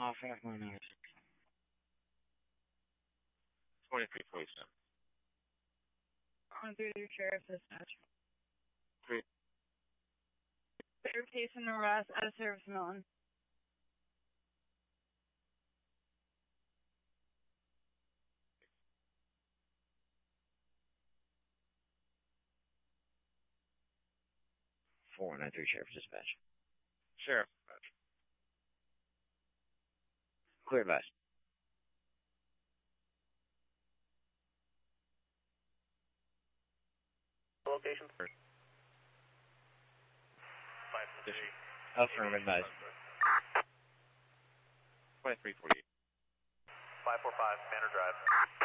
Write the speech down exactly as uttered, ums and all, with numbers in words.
Uh, five one nine six. twenty-three forty-seven. On through the sheriff's dispatch. Three. Third case in arrest out of service, Milton. four nine three Sheriff's Dispatch. Sheriff Dispatch. Clear advice. Location? five three. Affirm advice. twenty-three forty-eight. five four five, Manor Drive.